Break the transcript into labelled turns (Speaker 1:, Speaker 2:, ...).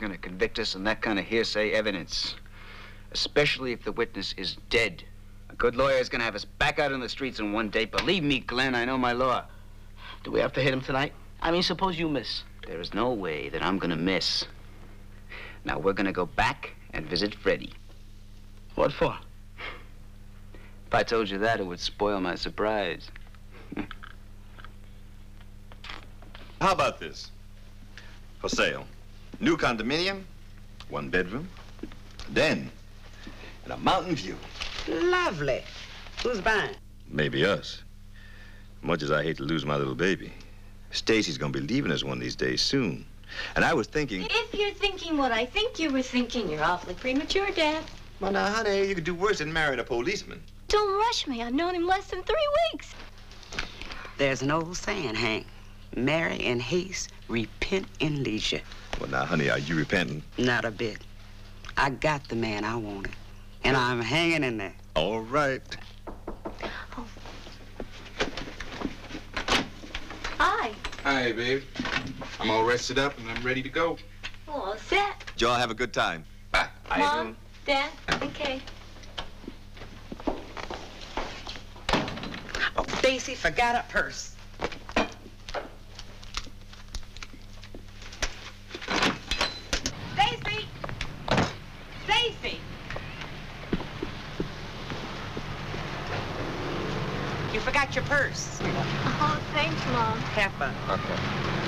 Speaker 1: going to convict us on that kind of hearsay evidence. Especially if the witness is dead. A good lawyer is going to have us back out on the streets in one day. Believe me, Glenn, I know my law.
Speaker 2: Do we have to hit him tonight? I mean, suppose you miss.
Speaker 1: There is no way that I'm going to miss. Now, we're going to go back and visit Freddie.
Speaker 2: What for?
Speaker 1: If I told you that, it would spoil my surprise.
Speaker 3: How about this? For sale. New condominium, 1 bedroom, den, and a mountain view.
Speaker 4: Lovely. Who's buying?
Speaker 3: Maybe us. Much as I hate to lose my little baby. Stacy's gonna be leaving us one of these days soon. And I was thinking...
Speaker 5: If you're thinking what I think you were thinking, you're awfully premature, Dad.
Speaker 3: Well, now, honey, you could do worse than marrying a policeman.
Speaker 5: Don't rush me. I've known him less than 3 weeks.
Speaker 4: There's an old saying, Hank. Marry in haste, repent in leisure.
Speaker 3: Well, now, honey, are you repenting?
Speaker 4: Not a bit. I got the man I wanted, and I'm hanging in there.
Speaker 3: All right.
Speaker 5: Oh. Hi.
Speaker 6: Hi, babe. I'm all rested up and I'm ready to go.
Speaker 5: Oh, set.
Speaker 3: Did y'all have a good time?
Speaker 6: Bye.
Speaker 5: Mom, Dad, okay.
Speaker 4: Oh, Stacy forgot her purse. Stacy! Stacy! You forgot your purse.
Speaker 5: Oh, thanks, Mom.
Speaker 4: Have fun.
Speaker 6: Okay.